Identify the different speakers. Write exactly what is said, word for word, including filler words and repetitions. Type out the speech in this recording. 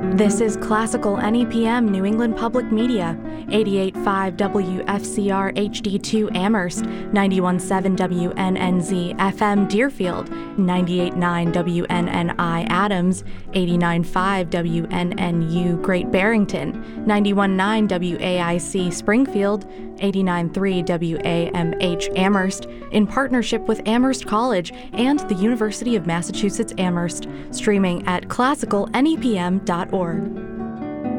Speaker 1: This is Classical N E P M New England Public Media, eighty-eight point five W F C R H D two Amherst, ninety-one point seven W N N Z F M Deerfield, ninety-eight point nine W N N I Adams, eighty-nine point five W N N U Great Barrington, ninety-one point nine W A I C Springfield, eighty-nine point three W A M H Amherst, in partnership with Amherst College and the University of Massachusetts Amherst, streaming at classical N E P M dot org.